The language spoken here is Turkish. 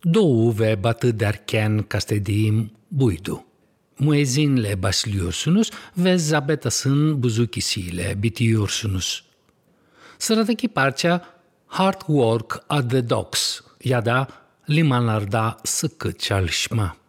Doğu ve batı derken kastediğim buydu. Müezzinle başlıyorsunuz ve zabetasın buzukisiyle bitiyorsunuz. Sıradaki parça Hard Work at the Docks ya da limanlarda sıkı çalışma.